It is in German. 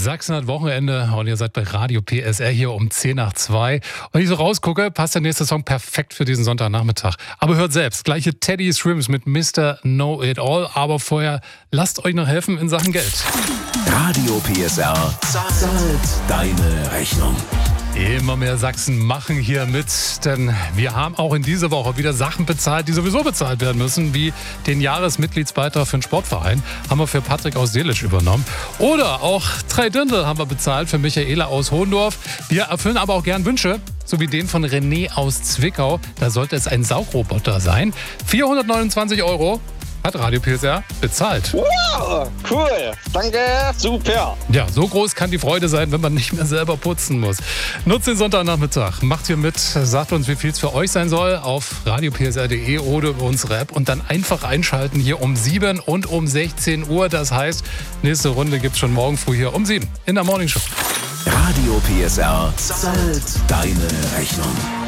Sachsen hat Wochenende und ihr seid bei Radio PSR hier um 10 nach 2. Und ich so rausgucke, passt der nächste Song perfekt für diesen Sonntagnachmittag. Aber hört selbst, gleiche Teddy Swims mit Mr. Know It All. Aber vorher lasst euch noch helfen in Sachen Geld. Radio PSR zahlt deine Rechnung. Immer mehr Sachsen machen hier mit, denn wir haben auch in dieser Woche wieder Sachen bezahlt, die sowieso bezahlt werden müssen, wie den Jahresmitgliedsbeitrag für einen Sportverein, haben wir für Patrick aus Delitzsch übernommen. Oder auch 3 Dirndl haben wir bezahlt für Michaela aus Hohendorf. Wir erfüllen aber auch gern Wünsche, so wie den von René aus Zwickau. Da sollte es ein Saugroboter sein. 429 € hat Radio PSR bezahlt. Wow, cool. Danke, super. Ja, so groß kann die Freude sein, wenn man nicht mehr selber putzen muss. Nutzt den Sonntagnachmittag, macht hier mit, sagt uns, wie viel es für euch sein soll auf radiopsr.de oder über unsere App und dann einfach einschalten hier um 7 und um 16 Uhr. Das heißt, nächste Runde gibt's schon morgen früh hier um 7 in der Morningshow. Radio PSR zahlt deine Rechnung.